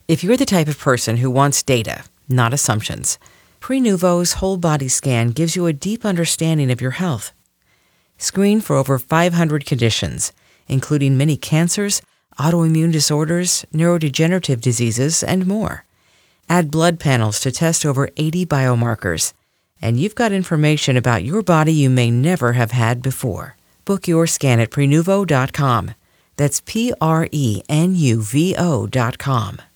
If you're the type of person who wants data, not assumptions, Prenuvo's whole body scan gives you a deep understanding of your health. Screen for over 500 conditions, including many cancers, autoimmune disorders, neurodegenerative diseases, and more. Add blood panels to test over 80 biomarkers, and you've got information about your body you may never have had before. Book your scan at Prenuvo.com. That's Prenuvo.com.